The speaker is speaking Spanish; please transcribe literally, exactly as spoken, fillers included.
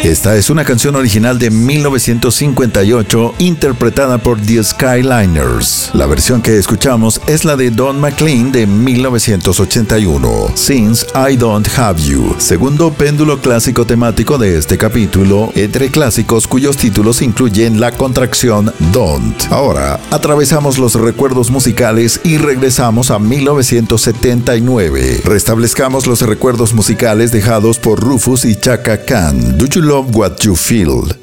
Esta es una canción original de mil novecientos cincuenta y ocho interpretada por The Skyliners. La versión que escuchamos es la de Don McLean de mil novecientos ochenta y uno, Since I Don't Have You, segundo péndulo clásico temático de este capítulo, entre clásicos cuyos títulos incluyen la contracción Don't. Ahora, atravesamos los recuerdos musicales y regresamos a mil novecientos setenta y nueve. Restablezcamos los recuerdos musicales dejados por Rufus y Chaka Khan. Do You Love What You Feel?